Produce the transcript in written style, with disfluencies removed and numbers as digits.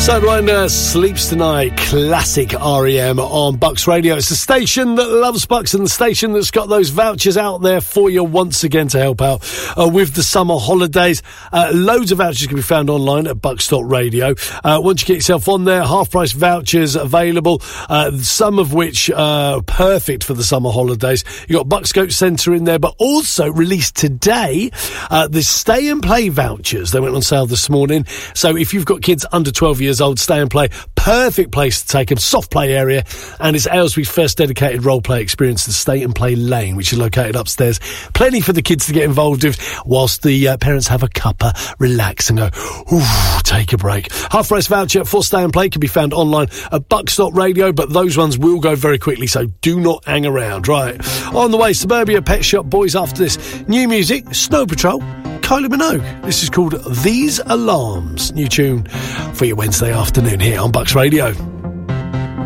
Sidewinder, Sleeps Tonight, classic REM on Bucks Radio. It's the station that loves Bucks and the station that's got those vouchers out there for you once again to help out with the summer holidays. Loads of vouchers can be found online at bucks.radio. Once you get yourself on there, half-price vouchers available, some of which are perfect for the summer holidays. You've got Buckscoat Centre in there, but also released today, the Stay and Play vouchers. They went on sale this morning. So if you've got kids under 12 years old, Stay and Play, perfect place to take them, soft play area, and it's Aylesbury's first dedicated role play experience, the Stay and Play Lane, which is located upstairs. Plenty for the kids to get involved with, whilst the parents have a cuppa, relax and go, ooh, take a break. Half price voucher for Stay and Play can be found online at bucks.radio, but those ones will go very quickly, so do not hang around. Right, on the way, Suburbia Pet Shop Boys after this. New music, Snow Patrol, Kylie Minogue. This is called These Alarms. New tune for your Wednesday afternoon here on Bucks Radio.